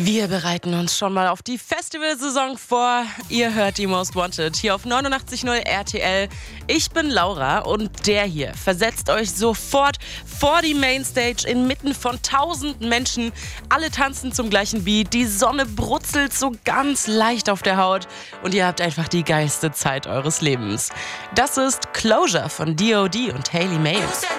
Wir bereiten uns schon mal auf die Festivalsaison vor. Ihr hört die Most Wanted hier auf 89.0 RTL. Ich bin Laura und der hier versetzt euch sofort vor die Mainstage inmitten von tausenden Menschen. Alle tanzen zum gleichen Beat, die Sonne brutzelt so ganz leicht auf der Haut und ihr habt einfach die geilste Zeit eures Lebens. Das ist Closure von D.O.D. und Hayley May.